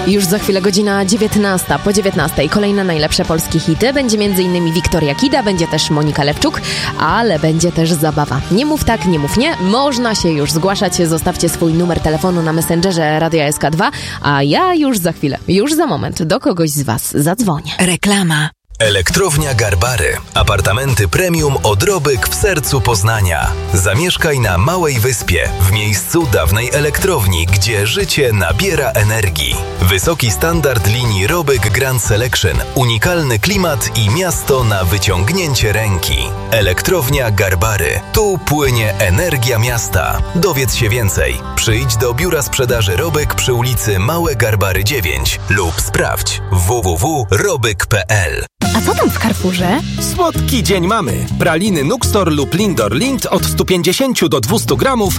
Już za chwilę godzina 19. Po 19 kolejne najlepsze polskie hity. Będzie m.in. Wiktoria Kida, będzie też Monika Lewczuk, ale będzie też zabawa. Nie mów tak, nie mów nie. Można się już zgłaszać. Zostawcie swój numer telefonu na Messengerze Radia SK2, a ja już za chwilę, już za moment do kogoś z was zadzwonię. Reklama. Elektrownia Garbary. Apartamenty premium Odrobek w sercu Poznania. Zamieszkaj na małej wyspie, w miejscu dawnej elektrowni, gdzie życie nabiera energii. Wysoki standard linii Robek Grand Selection, unikalny klimat i miasto na wyciągnięcie ręki. Elektrownia Garbary. Tu płynie energia miasta. Dowiedz się więcej. Przyjdź do biura sprzedaży Robek przy ulicy Małe Garbary 9 lub sprawdź www.robek.pl. A co tam w Carrefourze? Słodki dzień mamy. Praliny Nuxtor lub Lindor Lind od 150 do 200 gramów,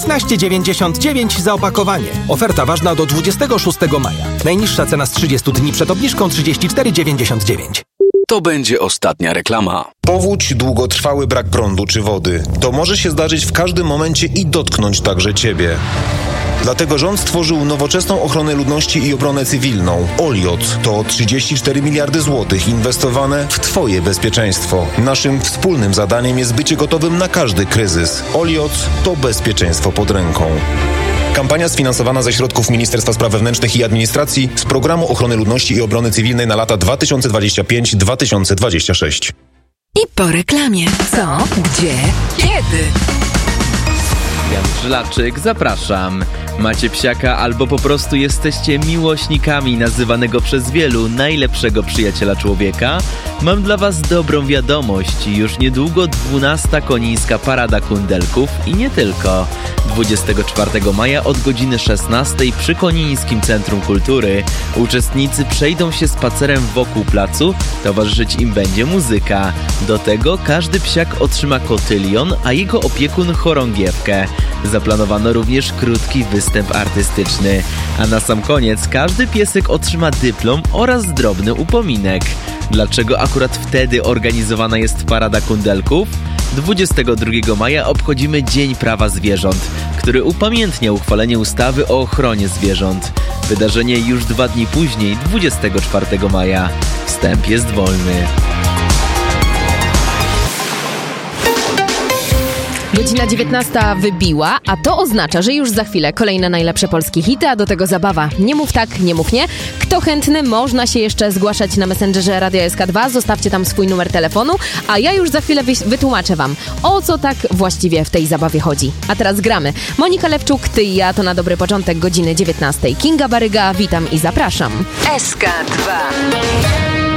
19,99 za opakowanie. Oferta ważna do 26 maja. Najniższa cena z 30 dni przed obniżką 34,99. To będzie ostatnia reklama. Powódź, długotrwały brak prądu czy wody. To może się zdarzyć w każdym momencie i dotknąć także Ciebie. Dlatego rząd stworzył nowoczesną ochronę ludności i obronę cywilną. OLIOT to 34 miliardy złotych inwestowane w Twoje bezpieczeństwo. Naszym wspólnym zadaniem jest bycie gotowym na każdy kryzys. OLIOT to bezpieczeństwo pod ręką. Kampania sfinansowana ze środków Ministerstwa Spraw Wewnętrznych i Administracji z Programu Ochrony Ludności i Obrony Cywilnej na lata 2025-2026. I po reklamie. Co? Gdzie? Kiedy? Jan Żlaczyk, zapraszam. Macie psiaka albo po prostu jesteście miłośnikami nazywanego przez wielu najlepszego przyjaciela człowieka? Mam dla was dobrą wiadomość. Już niedługo 12. Konińska Parada Kundelków i nie tylko. 24 maja od godziny 16 przy Konińskim Centrum Kultury uczestnicy przejdą się spacerem wokół placu, towarzyszyć im będzie muzyka. Do tego każdy psiak otrzyma kotylion, a jego opiekun chorągiewkę. Zaplanowano również krótki występ artystyczny. A na sam koniec każdy piesek otrzyma dyplom oraz drobny upominek. Dlaczego akurat wtedy organizowana jest Parada Kundelków? 22 maja obchodzimy Dzień Prawa Zwierząt, który upamiętnia uchwalenie ustawy o ochronie zwierząt. Wydarzenie już 2 dni później, 24 maja. Wstęp jest wolny. Godzina 19 wybiła, a to oznacza, że już za chwilę kolejne najlepsze polskie hity, a do tego zabawa. Nie mów tak, nie mów nie. Kto chętny, można się jeszcze zgłaszać na Messengerze Radia SK2, zostawcie tam swój numer telefonu, a ja już za chwilę wytłumaczę wam, o co tak właściwie w tej zabawie chodzi. A teraz gramy. Monika Lewczuk, ty i ja, to na dobry początek godziny 19. Kinga Baryga, witam i zapraszam. SK2.